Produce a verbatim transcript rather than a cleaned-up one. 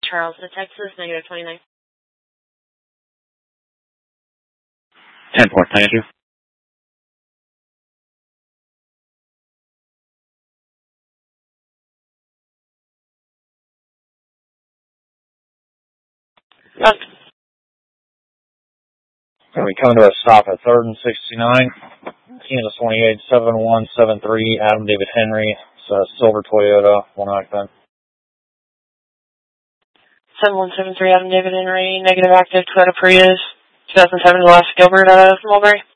Charleston, Texas, negative twenty-nine. ten four, thank you. Left. Going to be coming to a stop at third and sixty-nine. Kansas twenty-eight, seven one seven three, Adam David Henry. It's a silver Toyota, one octane. seven one seven three, Adam David Henry, negative active, Toyota Prius, two thousand seven, Los Gilbert, uh, Mulberry.